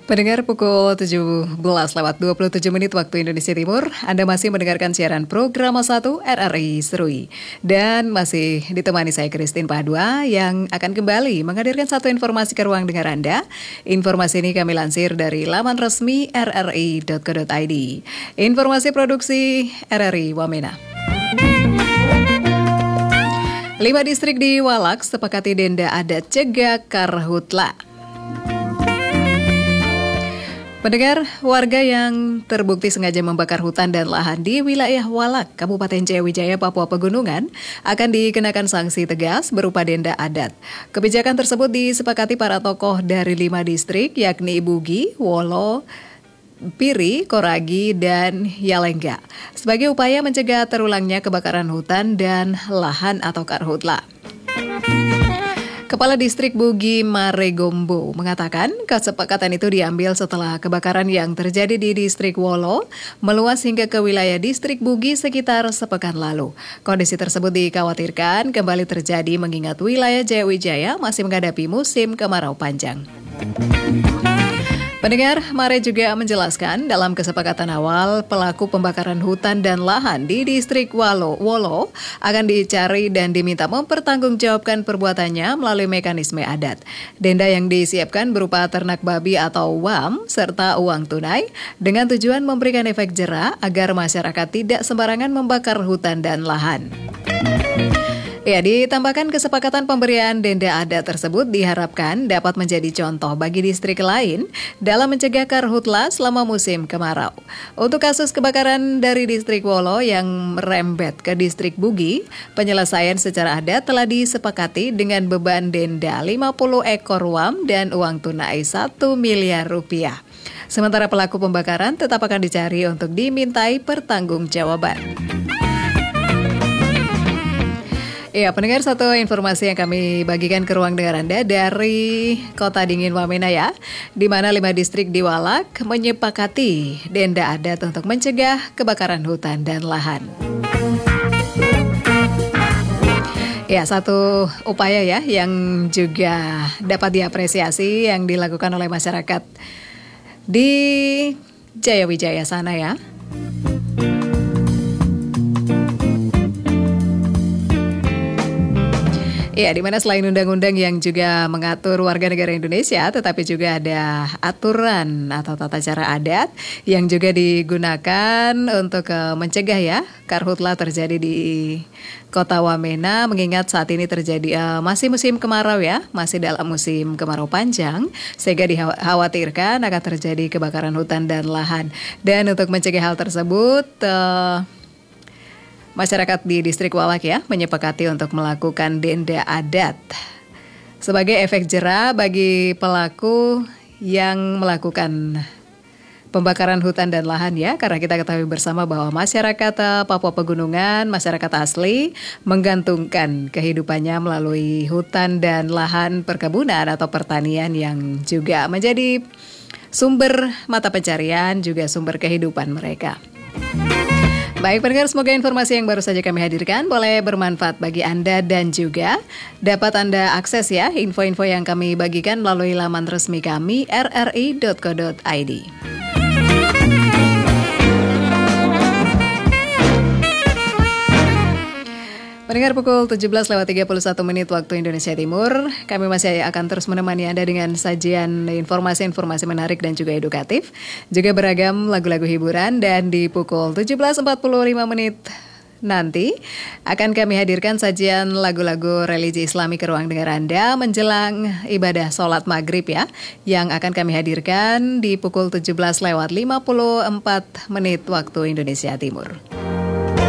Pendengar pukul 17:27 waktu Indonesia Timur, Anda masih mendengarkan siaran program 1 RRI Serui. Dan masih ditemani saya Christine Padua yang akan kembali menghadirkan satu informasi ke ruang dengar Anda. Informasi ini kami lansir dari laman resmi rri.co.id. Informasi produksi RRI Wamena. 5 distrik di Walak sepakati denda adat cegah karhutla. Pendengar, warga yang terbukti sengaja membakar hutan dan lahan di wilayah Walak, Kabupaten Jayawijaya, Papua Pegunungan, akan dikenakan sanksi tegas berupa denda adat. Kebijakan tersebut disepakati para tokoh dari 5 distrik, yakni Bugi, Wolo, Piri, Koragi, dan Yalengga, sebagai upaya mencegah terulangnya kebakaran hutan dan lahan atau karhutla. Kepala Distrik Bugi Maregombo mengatakan kesepakatan itu diambil setelah kebakaran yang terjadi di Distrik Wolo meluas hingga ke wilayah Distrik Bugi sekitar sepekan lalu. Kondisi tersebut dikhawatirkan kembali terjadi mengingat wilayah Jayawijaya masih menghadapi musim kemarau panjang. Pendengar, Mare juga menjelaskan dalam kesepakatan awal pelaku pembakaran hutan dan lahan di Distrik Wolo akan dicari dan diminta mempertanggungjawabkan perbuatannya melalui mekanisme adat. Denda yang disiapkan berupa ternak babi atau WAM serta uang tunai dengan tujuan memberikan efek jera agar masyarakat tidak sembarangan membakar hutan dan lahan. Ya, ditambahkan kesepakatan pemberian denda adat tersebut diharapkan dapat menjadi contoh bagi distrik lain dalam mencegah karhutla selama musim kemarau. Untuk kasus kebakaran dari Distrik Wolo yang merembet ke Distrik Bugi, penyelesaian secara adat telah disepakati dengan beban denda 50 ekor WAM dan uang tunai 1 miliar rupiah. Sementara pelaku pembakaran tetap akan dicari untuk dimintai pertanggungjawaban. Ya, pendengar, satu informasi yang kami bagikan ke ruang dengar Anda dari Kota Dingin Wamena ya, di mana 5 distrik di Walak menyepakati denda adat untuk mencegah kebakaran hutan dan lahan. Ya, satu upaya ya yang juga dapat diapresiasi yang dilakukan oleh masyarakat di Jayawijaya sana ya. Ya, di mana selain undang-undang yang juga mengatur warga negara Indonesia, tetapi juga ada aturan atau tata cara adat yang juga digunakan untuk mencegah ya karhutla terjadi di Kota Wamena, mengingat saat ini terjadi masih musim kemarau ya, masih dalam musim kemarau panjang, sehingga dikhawatirkan akan terjadi kebakaran hutan dan lahan. Dan untuk mencegah hal tersebut, masyarakat di Distrik Walak ya menyepakati untuk melakukan denda adat sebagai efek jera bagi pelaku yang melakukan pembakaran hutan dan lahan ya, karena kita ketahui bersama bahwa masyarakat Papua Pegunungan, masyarakat asli menggantungkan kehidupannya melalui hutan dan lahan perkebunan atau pertanian yang juga menjadi sumber mata pencarian juga sumber kehidupan mereka. Baik pendengar, semoga informasi yang baru saja kami hadirkan boleh bermanfaat bagi Anda dan juga dapat Anda akses ya info-info yang kami bagikan melalui laman resmi kami rri.co.id. Pendengar, pukul 17:31 waktu Indonesia Timur, kami masih akan terus menemani Anda dengan sajian informasi-informasi menarik dan juga edukatif, juga beragam lagu-lagu hiburan, dan di pukul 17:45 nanti akan kami hadirkan sajian lagu-lagu religi Islami ke ruang dengar Anda menjelang ibadah sholat maghrib ya, yang akan kami hadirkan di pukul 17:54 waktu Indonesia Timur.